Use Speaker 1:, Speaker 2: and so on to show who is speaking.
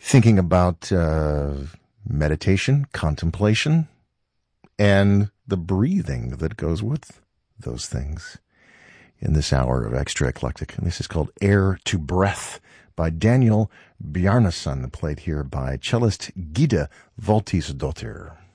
Speaker 1: thinking about meditation, contemplation, and the breathing that goes with those things in this hour of Extra Eclectic. And this is called Air to Breath by Daniel Bjarnason, played here by cellist Gida Voltisdottir.